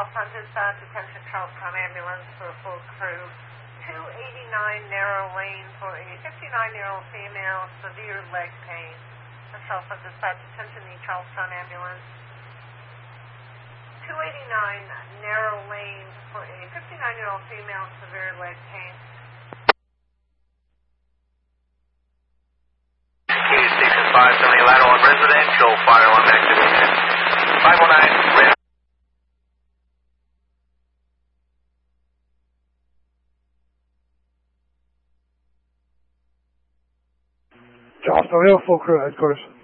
Charlestown dispatch, attention Charlestown ambulance for a full crew. 289 narrow lane for a 59-year-old female, severe leg pain. Charlestown dispatch, attention the Charlestown ambulance. 289 narrow lane for a 59-year-old female, severe leg pain. Key Station 570 lateral on residential fire alarm activation. 509 red. Charlestown, we have full crew headquarters.